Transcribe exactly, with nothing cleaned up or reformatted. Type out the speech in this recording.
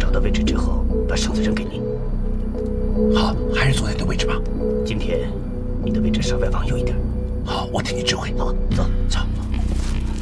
找到位置之后，把绳子扔给你。 好，还是坐在你的位置吧。 今天你的位置稍微往右一点。 好，我听你指挥。 好，走走走。